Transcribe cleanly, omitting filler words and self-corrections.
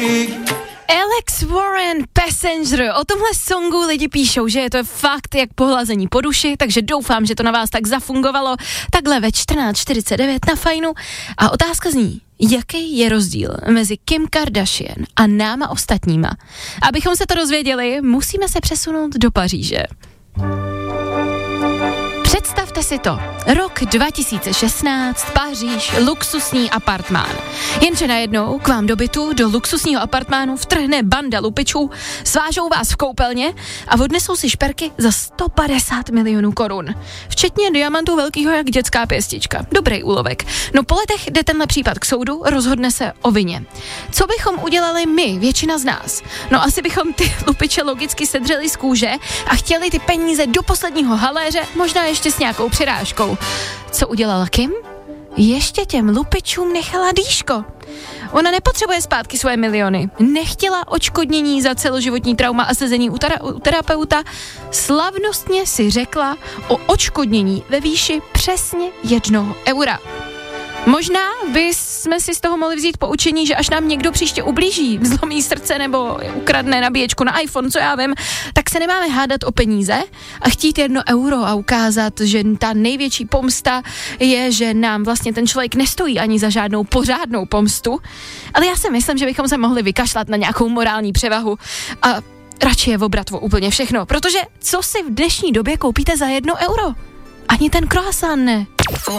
Alex Warren, Passenger. O tomhle songu lidi píšou, že je to fakt jak pohlazení po duši, takže doufám, že to na vás tak zafungovalo. Takhle ve 14:49 na Fajnu. A otázka zní, jaký je rozdíl mezi Kim Kardashian a náma ostatníma? Abychom se to dozvěděli, musíme se přesunout do Paříže. Představte si to, rok 2016, Paříž, luxusní apartmán. Jenže najednou k vám do bytu, do luxusního apartmánu vtrhne banda lupičů, svážou vás v koupelně a odnesou si šperky za 150 milionů korun. Včetně diamantů velkýho jak dětská pěstička. Dobrý úlovek. No po letech jde tenhle případ k soudu, rozhodne se o vině. Co bychom udělali my, většina z nás? No asi bychom ty lupiče logicky sedřeli z kůže a chtěli ty peníze do posledního haléře, možná ještě s nějakou přirážkou. Co udělala Kim? Ještě těm lupičům nechala dýško. Ona nepotřebuje zpátky svoje miliony. Nechtěla odškodnění za celoživotní trauma a sezení u terapeuta. Slavnostně si řekla o odškodnění ve výši přesně 1 eura. Možná bychom si z toho mohli vzít poučení, že až nám někdo příště ublíží, zlomí srdce nebo ukradne nabíječku na iPhone, co já vím, tak se nemáme hádat o peníze a chtít 1 euro a ukázat, že ta největší pomsta je, že nám vlastně ten člověk nestojí ani za žádnou pořádnou pomstu. Ale já si myslím, že bychom se mohli vykašlat na nějakou morální převahu a radši je obrat o úplně všechno, protože co si v dnešní době koupíte za 1 euro? Ani ten croissant ne.